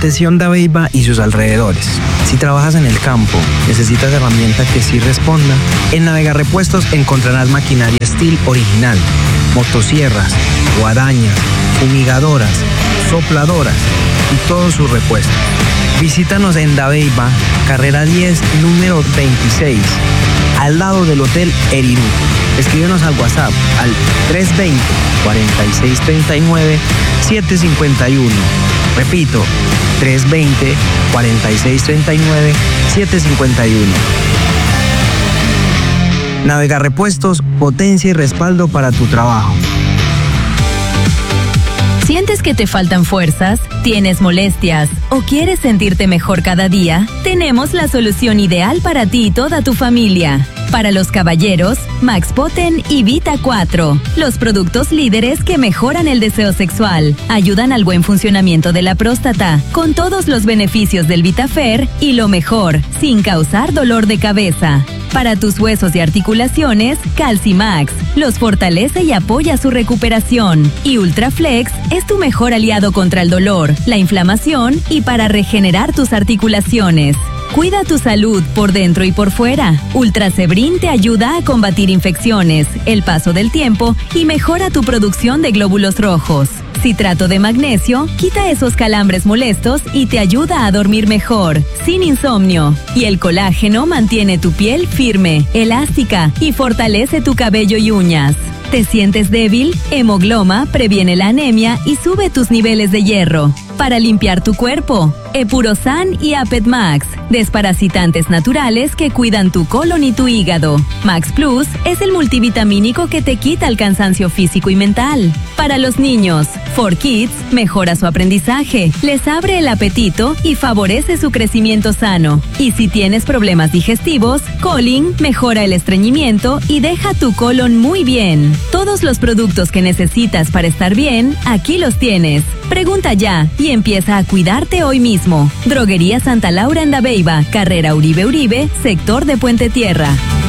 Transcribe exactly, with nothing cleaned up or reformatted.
Nutrición Dabeiba y sus alrededores. Si trabajas en el campo, necesitas herramientas que sí respondan. En Navega Repuestos encontrarás maquinaria Steel original, motosierras, guadañas, fumigadoras, sopladoras y todos sus repuestos. Visítanos en Dabeiba, carrera diez, número veintiséis, al lado del Hotel Erirú. Escríbenos al WhatsApp al tres dos cero, cuatro seis tres nueve, siete cinco uno. Repito, tres dos cero, cuatro seis tres nueve, siete cinco uno. Navega Repuestos, potencia y respaldo para tu trabajo. ¿Sientes que te faltan fuerzas? ¿Tienes molestias? ¿O quieres sentirte mejor cada día? Tenemos la solución ideal para ti y toda tu familia. Para los caballeros, Max Poten y Vita cuatro, los productos líderes que mejoran el deseo sexual, ayudan al buen funcionamiento de la próstata, con todos los beneficios del Vitafer y lo mejor, sin causar dolor de cabeza. Para tus huesos y articulaciones, Calcimax los fortalece y apoya su recuperación. Y Ultraflex es tu mejor aliado contra el dolor, la inflamación y para regenerar tus articulaciones. Cuida tu salud por dentro y por fuera. Ultrasebrin te ayuda a combatir infecciones, el paso del tiempo y mejora tu producción de glóbulos rojos. Citrato de magnesio quita esos calambres molestos y te ayuda a dormir mejor, sin insomnio. Y el colágeno mantiene tu piel firme, elástica y fortalece tu cabello y uñas. ¿Te sientes débil? Hemogloma previene la anemia y sube tus niveles de hierro. Para limpiar tu cuerpo, Epurosan y Apet Max, desparasitantes naturales que cuidan tu colon y tu hígado. Max Plus es el multivitamínico que te quita el cansancio físico y mental. Para los niños, For Kids mejora su aprendizaje, les abre el apetito y favorece su crecimiento sano. Y si tienes problemas digestivos, Colin mejora el estreñimiento y deja tu colon muy bien. Todos los productos que necesitas para estar bien, aquí los tienes. Pregunta ya y empieza a cuidarte hoy mismo. Droguería Santa Laura en Dabeiba, carrera Uribe Uribe, sector de Puente Tierra.